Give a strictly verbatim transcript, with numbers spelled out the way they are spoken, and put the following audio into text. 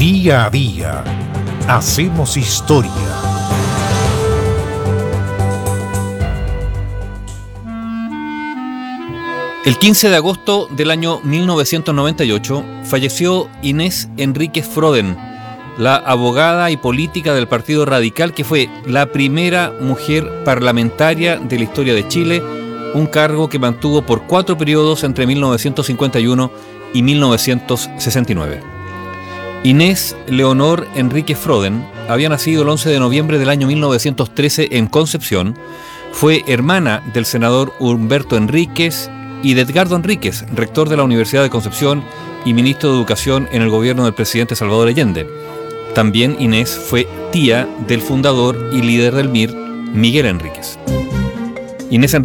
Día a día hacemos historia. El quince de agosto del año mil novecientos noventa y ocho falleció Inés Enríquez Froden, la abogada y política del Partido Radical, que fue la primera mujer parlamentaria de la historia de Chile, un cargo que mantuvo por cuatro periodos entre mil novecientos cincuenta y uno y mil novecientos sesenta y nueve. Inés Leonor Enríquez Froden había nacido el once de noviembre del año mil novecientos trece en Concepción. Fue hermana del senador Humberto Enríquez y de Edgardo Enríquez, rector de la Universidad de Concepción y ministro de Educación en el gobierno del presidente Salvador Allende. También Inés fue tía del fundador y líder del M I R, Miguel Enríquez. Inés